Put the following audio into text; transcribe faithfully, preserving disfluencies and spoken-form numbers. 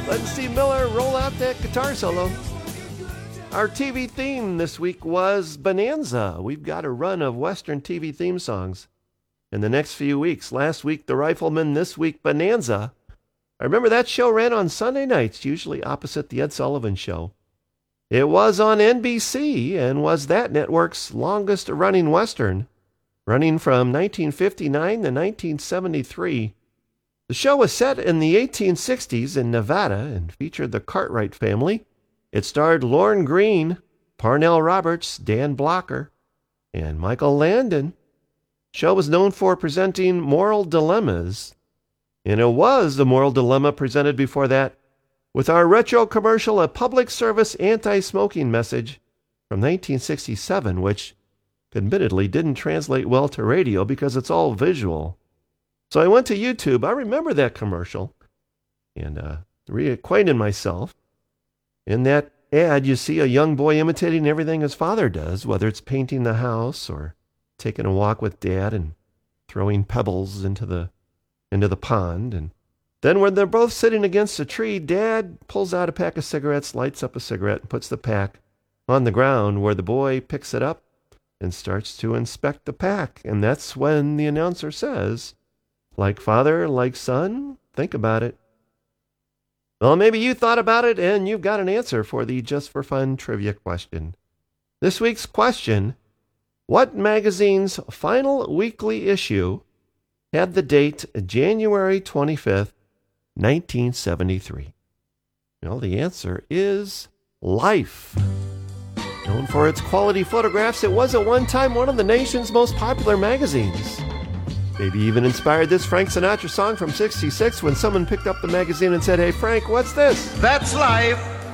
Let's see Miller roll out that guitar solo. Our T V theme this week was Bonanza. We've got a run of Western T V theme songs in the next few weeks. Last week, The Rifleman. This week, Bonanza. I remember that show ran on Sunday nights, usually opposite the Ed Sullivan Show. It was on N B C and was that network's longest-running Western, running from nineteen fifty-nine to nineteen seventy-three. The show was set in the eighteen sixties in Nevada and featured the Cartwright family. It starred Lorne Greene, Parnell Roberts, Dan Blocker, and Michael Landon. The show was known for presenting moral dilemmas, and it was the moral dilemma presented before that with our retro commercial, a public service anti-smoking message from nineteen sixty-seven, which admittedly didn't translate well to radio because it's all visual. So I went to YouTube. I remember that commercial and uh, reacquainted myself. In that ad, you see a young boy imitating everything his father does, whether it's painting the house or taking a walk with Dad and throwing pebbles into the into the pond. And then when they're both sitting against a tree, Dad pulls out a pack of cigarettes, lights up a cigarette, and puts the pack on the ground where the boy picks it up and starts to inspect the pack. And that's when the announcer says, like father, like son, think about it. Well, maybe you thought about it and you've got an answer for the Just for Fun trivia question. This week's question: what magazine's final weekly issue had the date January twenty-fifth, nineteen seventy-three? Well, the answer is Life. Known for its quality photographs, it was at one time one of the nation's most popular magazines. Maybe even inspired this Frank Sinatra song from sixty-six when someone picked up the magazine and said, "Hey, Frank, what's this?" That's life.